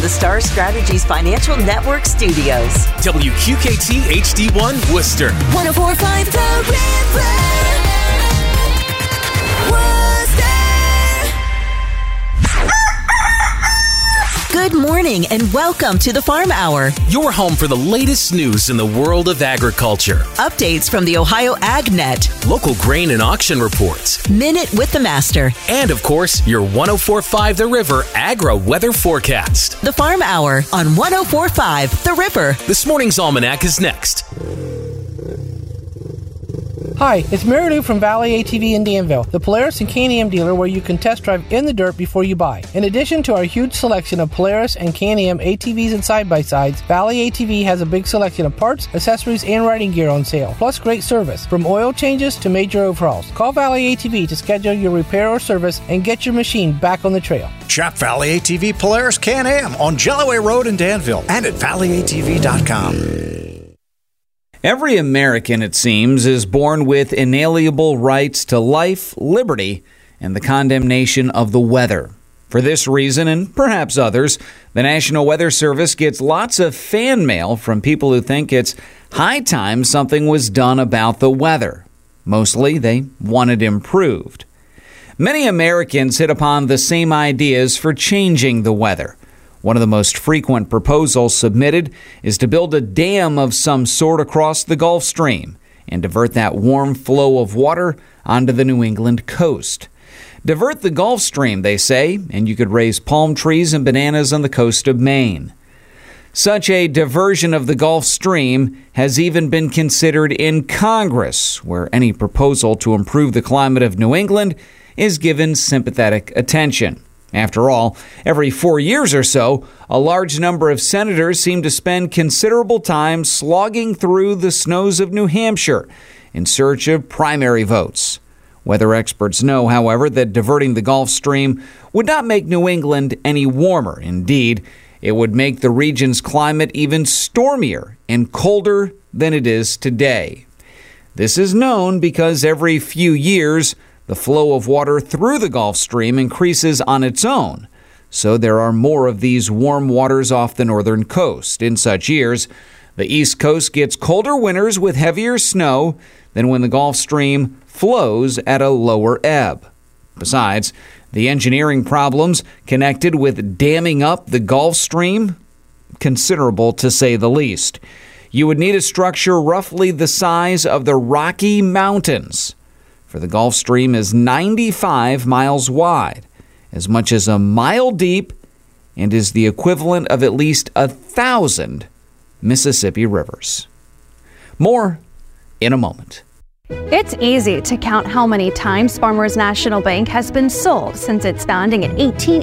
the Star Strategies Financial Network studios. WQKT HD1 Worcester. 104.5 The River. Good morning and welcome to the Farm Hour. Your home for the latest news in the world of agriculture. Updates from the Ohio AgNet. Local grain and auction reports. Minute with the Master. And of course, your 104.5 The River Agro Weather Forecast. The Farm Hour on 104.5 The River. This morning's almanac is next. Hi, it's Mary Lou from Valley ATV in Danville, the Polaris and Can-Am dealer where you can test drive in the dirt before you buy. In addition to our huge selection of Polaris and Can-Am ATVs and side-by-sides, Valley ATV has a big selection of parts, accessories, and riding gear on sale, plus great service, from oil changes to major overhauls. Call Valley ATV to schedule your repair or service and get your machine back on the trail. Shop Valley ATV Polaris Can-Am on Jellaway Road in Danville and at valleyatv.com. Every American, it seems, is born with inalienable rights to life, liberty, and the condemnation of the weather. For this reason, and perhaps others, the National Weather Service gets lots of fan mail from people who think it's high time something was done about the weather. Mostly, they want it improved. Many Americans hit upon the same ideas for changing the weather. One of the most frequent proposals submitted is to build a dam of some sort across the Gulf Stream and divert that warm flow of water onto the New England coast. Divert the Gulf Stream, they say, and you could raise palm trees and bananas on the coast of Maine. Such a diversion of the Gulf Stream has even been considered in Congress, where any proposal to improve the climate of New England is given sympathetic attention. After all, every 4 years or so, a large number of senators seem to spend considerable time slogging through the snows of New Hampshire in search of primary votes. Weather experts know, however, that diverting the Gulf Stream would not make New England any warmer. Indeed, it would make the region's climate even stormier and colder than it is today. This is known because every few years, the flow of water through the Gulf Stream increases on its own, so there are more of these warm waters off the northern coast. In such years, the East Coast gets colder winters with heavier snow than when the Gulf Stream flows at a lower ebb. Besides, the engineering problems connected with damming up the Gulf Stream, considerable to say the least. You would need a structure roughly the size of the Rocky Mountains. For the Gulf Stream is 95 miles wide, as much as a mile deep, and is the equivalent of at least 1,000 Mississippi rivers. More in a moment. It's easy to count how many times Farmers National Bank has been sold since its founding in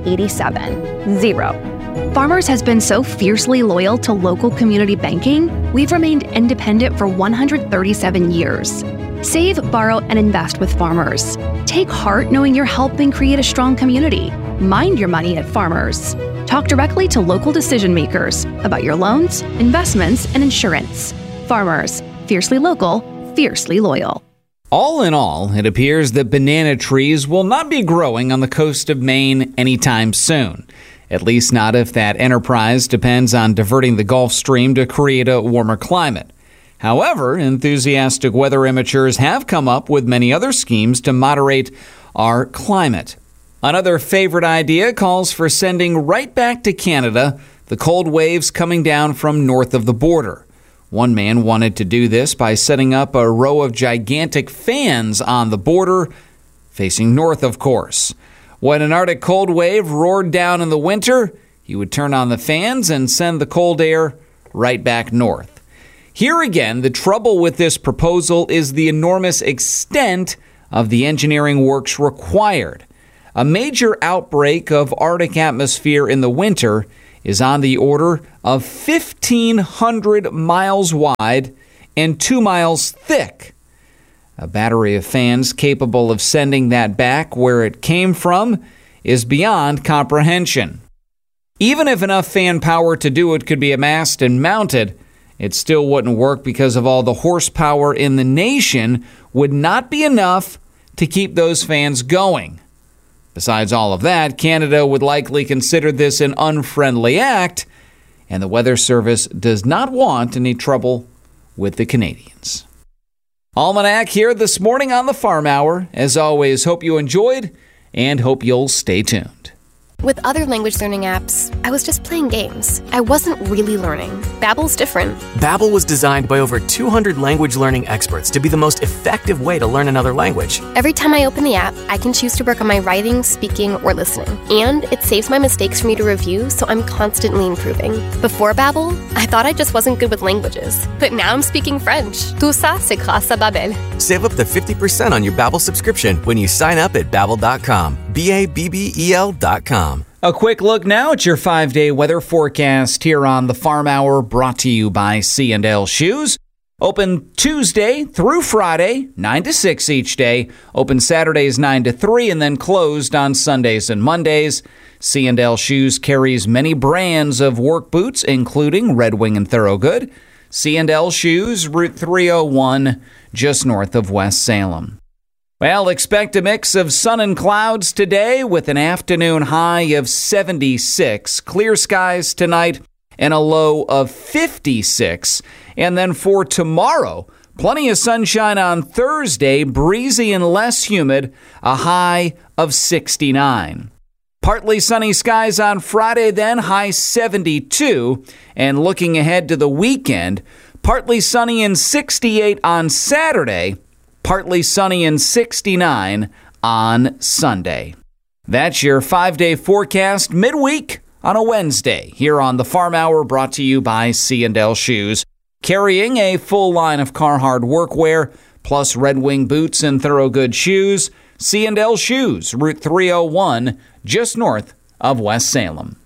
1887. 0. Farmers has been so fiercely loyal to local community banking, we've remained independent for 137 years. Save, borrow, and invest with Farmers. Take heart knowing you're helping create a strong community. Mind your money at Farmers. Talk directly to local decision makers about your loans, investments, and insurance. Farmers. Fiercely local, fiercely loyal. All in all, it appears that banana trees will not be growing on the coast of Maine anytime soon. At least not if that enterprise depends on diverting the Gulf Stream to create a warmer climate. However, enthusiastic weather amateurs have come up with many other schemes to moderate our climate. Another favorite idea calls for sending right back to Canada the cold waves coming down from north of the border. One man wanted to do this by setting up a row of gigantic fans on the border, facing north, of course. When an Arctic cold wave roared down in the winter, he would turn on the fans and send the cold air right back north. Here again, the trouble with this proposal is the enormous extent of the engineering works required. A major outbreak of Arctic atmosphere in the winter is on the order of 1,500 miles wide and 2 miles thick. A battery of fans capable of sending that back where it came from is beyond comprehension. Even if enough fan power to do it could be amassed and mounted, it still wouldn't work because of all the horsepower in the nation would not be enough to keep those fans going. Besides all of that, Canada would likely consider this an unfriendly act, and the Weather Service does not want any trouble with the Canadians. Almanac here this morning on the Farm Hour. As always, hope you enjoyed and hope you'll stay tuned. With other language learning apps, I was just playing games. I wasn't really learning. Babbel's different. Babbel was designed by over 200 language learning experts to be the most effective way to learn another language. Every time I open the app, I can choose to work on my writing, speaking, or listening. And it saves my mistakes for me to review, so I'm constantly improving. Before Babbel, I thought I just wasn't good with languages. But now I'm speaking French. Tout ça, c'est grâce à Babbel. Save up to 50% on your Babbel subscription when you sign up at Babbel.com. Babbel.com. A quick look now at your 5-day weather forecast here on the Farm Hour, brought to you by C&L Shoes. Open Tuesday through Friday, 9 to 6 each day. Open Saturdays, 9 to 3, and then closed on Sundays and Mondays. C&L Shoes carries many brands of work boots, including Red Wing and Thorogood. C&L Shoes, Route 301, just north of West Salem. Well, expect a mix of sun and clouds today with an afternoon high of 76. Clear skies tonight and a low of 56. And then for tomorrow, plenty of sunshine on Thursday, breezy and less humid, a high of 69. Partly sunny skies on Friday, then high 72. And looking ahead to the weekend, partly sunny and 68 on Saturday, partly sunny and 69 on Sunday. That's your 5-day forecast midweek on a Wednesday here on the Farm Hour, brought to you by C&L Shoes, carrying a full line of Carhartt workwear plus Red Wing boots and Thorogood shoes. C&L Shoes, Route 301, just north of West Salem.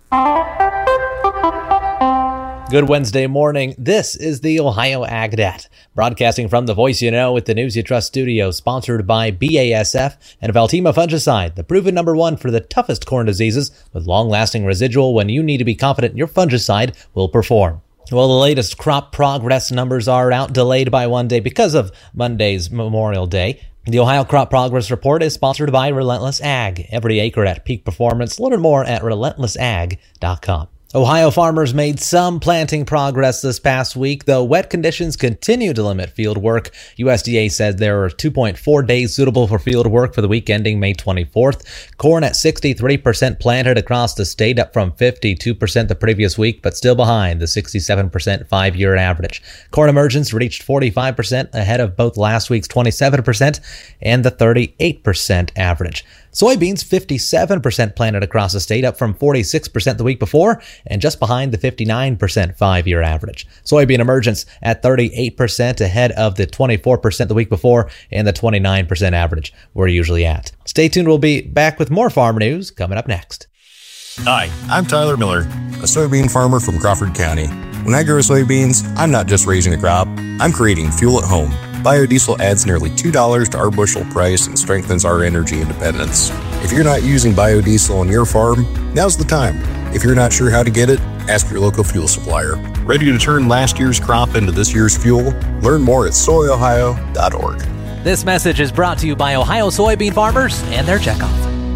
Good Wednesday morning. This is the Ohio AgNet, broadcasting from the Voice You Know with the News You Trust studio, sponsored by BASF and Valtima Fungicide, the proven #1 for the toughest corn diseases with long-lasting residual when you need to be confident your fungicide will perform. Well, the latest crop progress numbers are out, delayed by one day because of Monday's Memorial Day. The Ohio Crop Progress Report is sponsored by Relentless Ag. Every acre at peak performance. Learn more at relentlessag.com. Ohio farmers made some planting progress this past week, though wet conditions continue to limit field work. USDA said there are 2.4 days suitable for field work for the week ending May 24th. Corn at 63% planted across the state, up from 52% the previous week, but still behind the 67% 5-year average. Corn emergence reached 45%, ahead of both last week's 27% and the 38% average. Soybeans 57% planted across the state, up from 46% the week before, and just behind the 59% 5-year average. Soybean emergence at 38%, ahead of the 24% the week before and the 29% average we're usually at. Stay tuned, we'll be back with more farm news coming up next. Hi, I'm Tyler Miller, a soybean farmer from Crawford County. When I grow soybeans, I'm not just raising a crop, I'm creating fuel at home. Biodiesel adds nearly $2 to our bushel price and strengthens our energy independence. If you're not using biodiesel on your farm, now's the time. If you're not sure how to get it, ask your local fuel supplier. Ready to turn last year's crop into this year's fuel? Learn more at soyohio.org. This message is brought to you by Ohio soybean farmers and their checkoff.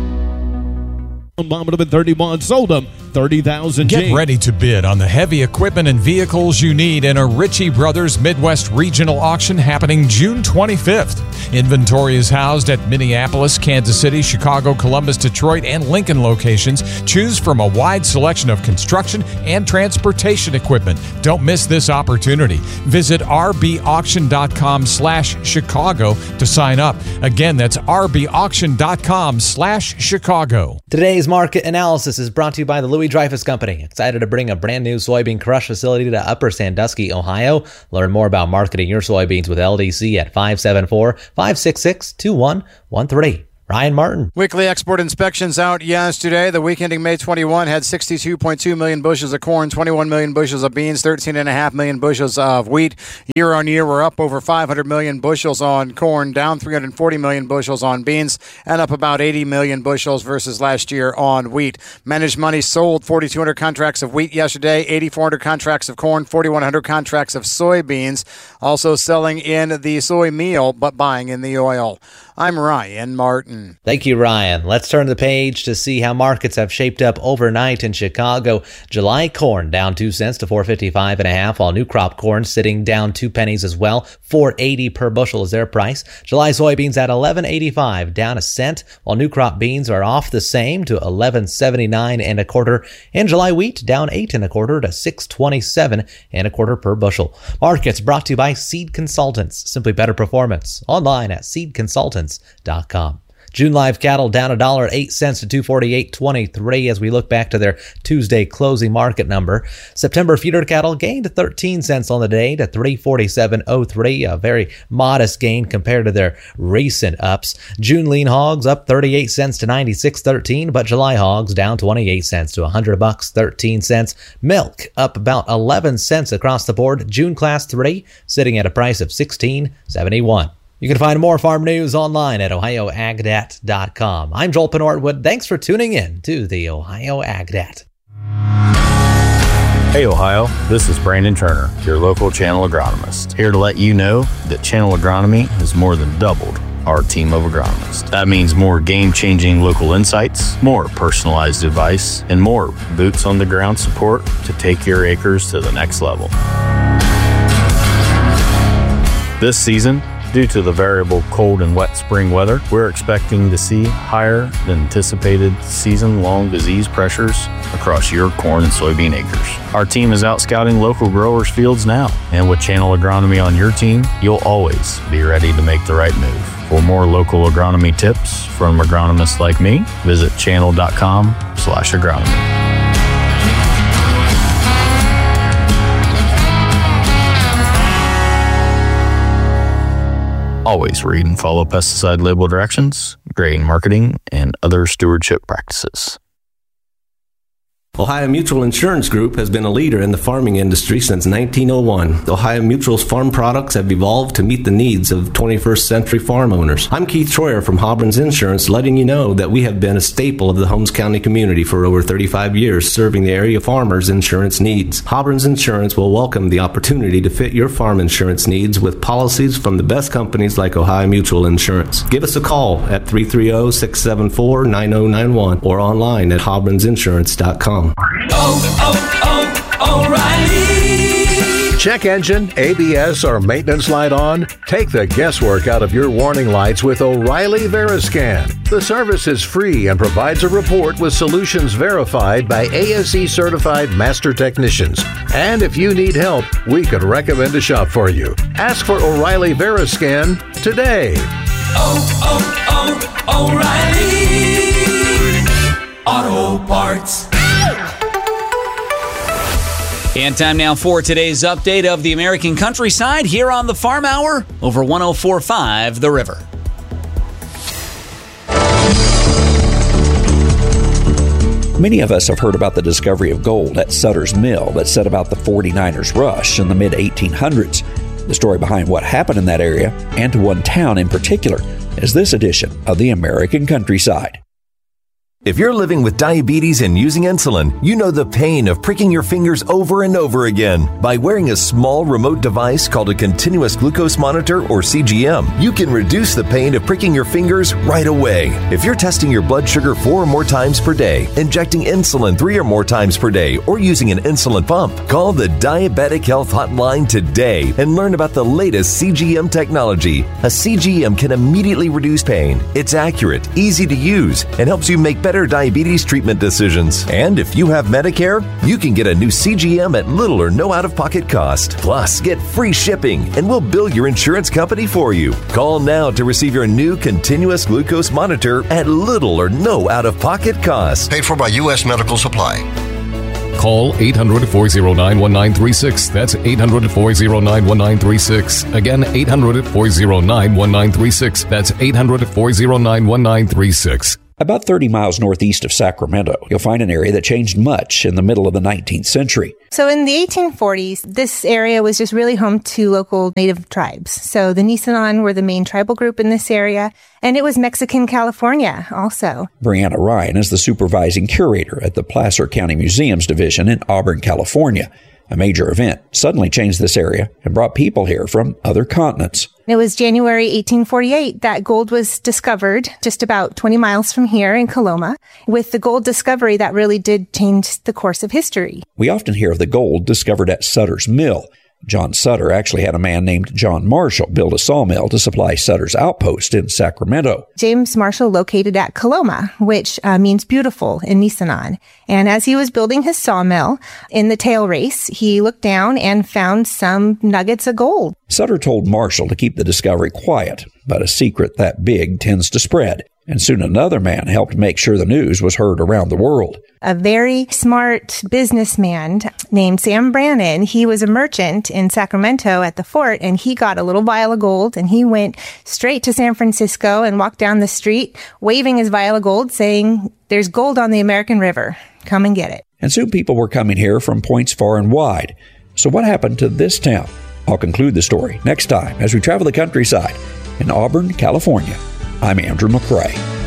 Bombed up at 31, sold them 30,000. Get ready to bid on the heavy equipment and vehicles you need in a Ritchie Brothers Midwest Regional Auction happening June 25th. Inventory is housed at Minneapolis, Kansas City, Chicago, Columbus, Detroit, and Lincoln locations. Choose from a wide selection of construction and transportation equipment. Don't miss this opportunity. Visit rbauction.com/Chicago to sign up. Again, that's rbauction.com/Chicago. Today's market analysis is brought to you by the Louis Dreyfus Company. Excited to bring a brand new soybean crush facility to Upper Sandusky, Ohio. Learn more about marketing your soybeans with LDC at 574-566-2113. Ryan Martin. Weekly export inspections out yesterday. The week ending May 21 had 62.2 million bushels of corn, 21 million bushels of beans, 13.5 million bushels of wheat. Year on year, we're up over 500 million bushels on corn, down 340 million bushels on beans, and up about 80 million bushels versus last year on wheat. Managed money sold 4,200 contracts of wheat yesterday, 8,400 contracts of corn, 4,100 contracts of soybeans. Also selling in the soy meal, but buying in the oil. I'm Ryan Martin. Thank you, Ryan. Let's turn the page to see how markets have shaped up overnight in Chicago. July corn down 2 cents to $4.55.5, while new crop corn sitting down 2 pennies as well. $4.80 per bushel is their price. July soybeans at $11.85, down a cent, while new crop beans are off the same to $11.79 and July wheat down 8 1/4 to $6.27 1/4 per bushel. Markets brought to you by Seed Consultants. Simply better performance. Online at seedconsultants.com. June live cattle down $1.08 to $248.23 as we look back to their Tuesday closing market number. September feeder cattle gained 13 cents on the day to $347.03, a very modest gain compared to their recent ups. June lean hogs up 38 cents to $96.13, but July hogs down 28 cents to $100.13. Milk up about 11 cents across the board. June class 3 sitting at a price of $16.71. You can find more farm news online at ohioagdat.com. I'm Joel Penortwood. Thanks for tuning in to the Ohio AgDat. Hey Ohio, this is Brandon Turner, your local channel agronomist, here to let you know that Channel Agronomy has more than doubled our team of agronomists. That means more game-changing local insights, more personalized advice, and more boots-on-the-ground support to take your acres to the next level. This season, due to the variable cold and wet spring weather, we're expecting to see higher than anticipated season-long disease pressures across your corn and soybean acres. Our team is out scouting local growers' fields now, and with Channel Agronomy on your team, you'll always be ready to make the right move. For more local agronomy tips from agronomists like me, visit channel.com/agronomy. Always read and follow pesticide label directions, grain marketing, and other stewardship practices. Ohio Mutual Insurance Group has been a leader in the farming industry since 1901. Ohio Mutual's farm products have evolved to meet the needs of 21st century farm owners. I'm Keith Troyer from Hobbrins Insurance, letting you know that we have been a staple of the Holmes County community for over 35 years, serving the area farmers' insurance needs. Hobbrins Insurance will welcome the opportunity to fit your farm insurance needs with policies from the best companies like Ohio Mutual Insurance. Give us a call at 330-674-9091 or online at hobbrinsinsurance.com. O'Reilly! Check engine, ABS, or maintenance light on? Take the guesswork out of your warning lights with O'Reilly Veriscan. The service is free and provides a report with solutions verified by ASE certified master technicians. And if you need help, we could recommend a shop for you. Ask for O'Reilly Veriscan today. O'Reilly Auto Parts. And time now for today's update of the American countryside here on the Farm Hour over 104.5 The River. Many of us have heard about the discovery of gold at Sutter's Mill that set about the 49ers rush in the mid-1800s. The story behind what happened in that area, and to one town in particular, is this edition of the American countryside. If you're living with diabetes and using insulin, you know the pain of pricking your fingers over and over again. By wearing a small remote device called a continuous glucose monitor, or CGM, you can reduce the pain of pricking your fingers right away. If you're testing your blood sugar 4 or more times per day, injecting insulin 3 or more times per day, or using an insulin pump, call the Diabetic Health Hotline today and learn about the latest CGM technology. A CGM can immediately reduce pain. It's accurate, easy to use, and helps you make better diabetes treatment decisions. And if you have Medicare, you can get a new CGM at little or no out-of-pocket cost. Plus, get free shipping, and we'll bill your insurance company for you. Call now to receive your new continuous glucose monitor at little or no out-of-pocket cost. Paid for by U.S. Medical Supply. Call 800-409-1936. That's 800-409-1936. Again, 800-409-1936. That's 800-409-1936. About 30 miles northeast of Sacramento, you'll find an area that changed much in the middle of the 19th century. So in the 1840s, this area was just really home to local native tribes. So the Nisenan were the main tribal group in this area, and it was Mexican California also. Brianna Ryan is the supervising curator at the Placer County Museums Division in Auburn, California. A major event suddenly changed this area and brought people here from other continents. It was January 1848 that gold was discovered just about 20 miles from here in Coloma. With the gold discovery, that really did change the course of history. We often hear of the gold discovered at Sutter's Mill. John Sutter actually had a man named John Marshall build a sawmill to supply Sutter's outpost in Sacramento. James Marshall located at Coloma, which means beautiful in Nisenan. And as he was building his sawmill in the tail race, he looked down and found some nuggets of gold. Sutter told Marshall to keep the discovery quiet, but a secret that big tends to spread. And soon another man helped make sure the news was heard around the world. A very smart businessman named Sam Brannan, he was a merchant in Sacramento at the fort, and he got a little vial of gold, and he went straight to San Francisco and walked down the street waving his vial of gold, saying, "There's gold on the American River. Come and get it." And soon people were coming here from points far and wide. So what happened to this town? I'll conclude the story next time as we travel the countryside in Auburn, California. I'm Andrew McCrae.